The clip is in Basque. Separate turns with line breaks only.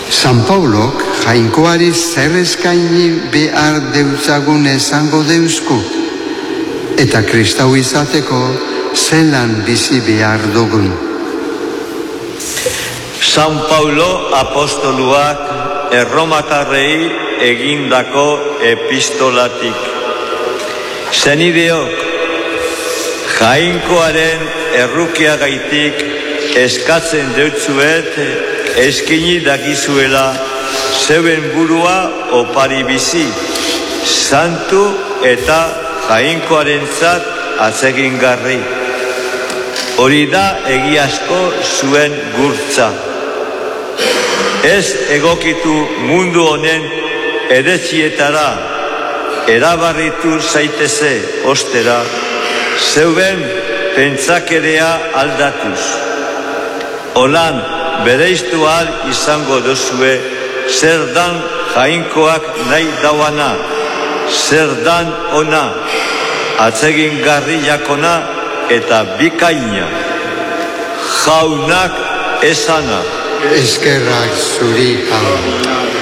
San Paulok jainkoari zer eskaini behar deutzagun esango deuzku, eta kristau izateko zelan bizi behar dugun.
San Paulo apostoluak erromatarrei egindako epistolatik. Zenideok, jainkoaren errukiagaitik eskatzen deutzuet eskini dakizuela zeuen burua opari bizi, santu eta jainkoarentzat atsegingarri. Hori da egiazko zuen gurtza. Ez egokitu mundu honen eretzietara, erabarritu zaiteze ostera, zeuen pentsakerea aldatuz. Holan bereiztu ahal izango duzue zer dan jainkoak nahi dauana, zer dan ona, atsegingarriakona eta bikaina. Jaunak esana.
Eskerrak zuri, jaun.